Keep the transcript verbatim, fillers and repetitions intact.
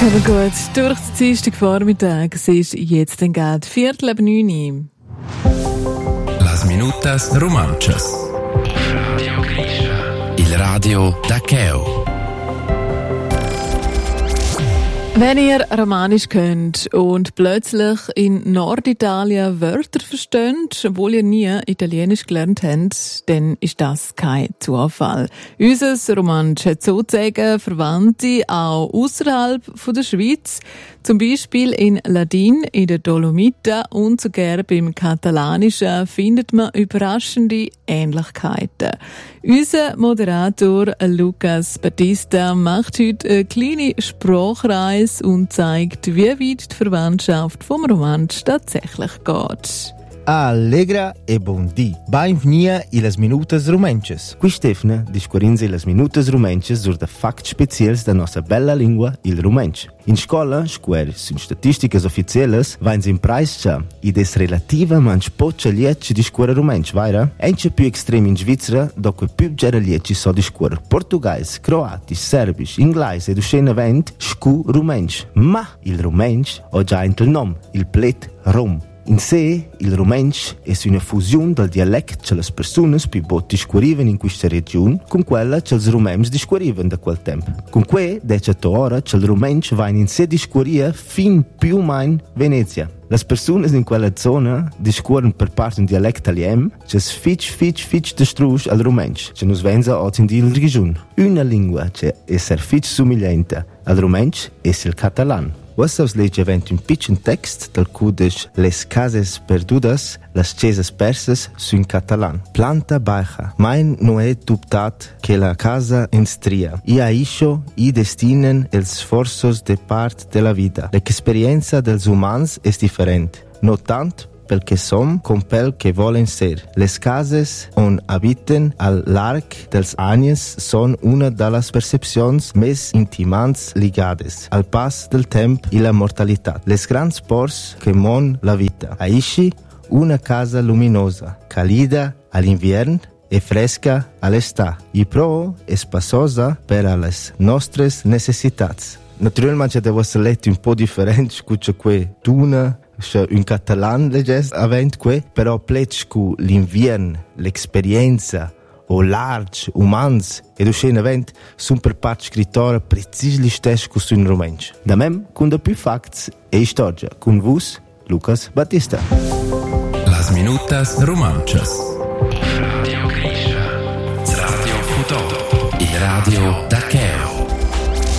Kommen gut durch den Dienstagvormittag. Es ist jetzt dann gerade Viertel ab neun. Las minutas romanchas. Radio Grisha. Il radio da Cheo. Wenn ihr Romanisch könnt und plötzlich in Norditalien Wörter versteht, obwohl ihr nie Italienisch gelernt habt, dann ist das kein Zufall. Unser Romanisch hat sozusagen Verwandte auch außerhalb der Schweiz, zum Beispiel in Ladin, in den Dolomiten und sogar beim Katalanischen findet man überraschende Ähnlichkeiten. Unser Moderator Lucas Batista macht heute eine kleine Sprachreise und zeigt, wie weit die Verwandtschaft vom Romansch tatsächlich geht. Allegra e bon dì. Benvenuti illas minutas romanches. Qui Stefano discorrinze illas minutas romanches sur de facts specials da nostra bella lingua, il romansch. In scola, square sun statisticas officielles, vains in preiscia i des relativa manch pocha lietci di scuola romansch, vaira? Ence più extrem in Svizzera, dopo più gera lietci so di scuola portugais, croatisch, serbisch, inglais ed uscena vent, scu romansch. Ma il romansch ho già il nom, il plet rom. In sé, il romansch è una fusione del dialetto che le persone più botti scuoriven in questa regione con quella che i romems discuoriven da quel tempo. Con que, decet ora, che il romansch va in sé discuoria fin più o meno Venezia. Le persone in quella zona discuoren per parte un dialetto italiano che è fitch, fitch, fitch distrus al romansch, che nos venza oggi in la regione. Una lingua che è ser fitch somigliente al romansch è il catalan. Wassaus legge event un piccin text del cudes Les cases perdudas, las chiesas persas sun catalan. Planta baja. Mein no è dubtat che la casa instria. I aisho, i destinen els sforzos de part de la vida. L'experienza dels humans es different. No tant pel que som com pel que volen ser. Les cases on habiten al larg dels anys són una de les percepcions més intimants ligades al pas del temps i la mortalitat. Les grans ports que mon la vita. Així, una casa luminosa, calida a l'invern e fresca all'estate, i pro espassosa per a les nostres necessitats. Naturalmente deve essere letto un po' differente scuccia que tuna un catalan legges avent que, però plec cu l'invern, l'experienza o larg, umans ed uscen avent sun per part scrittora precis li stess cu sun romansch. Da mem, cun da più facts e storia, cun vus, Lucas Batista. Las minutas romanchas. Radio Grisha. Radio Futo. Il radio da Cheo.